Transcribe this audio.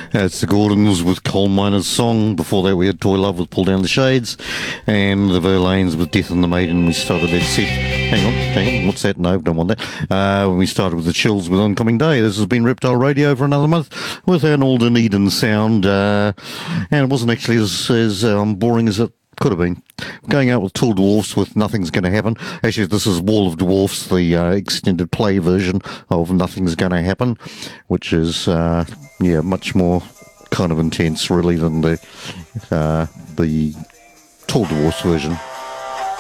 It's the Gordons with Coal Miner's Song. Before that, we had Toy Love with Pull Down the Shades, and the Verlaines with Death in the Maiden. We started that set. Hang on, what's that? No, don't want that. When we started with the Chills with Oncoming Day. This has been Reptile Radio for another month with an Alden Eden sound, and it wasn't actually as boring as it could have been. Going out with Tall Dwarfs with Nothing's Gonna Happen. Actually, this is Wall of Dwarfs, the extended play version of Nothing's Gonna Happen, which is, much more kind of intense, really, than the Tall Dwarfs version.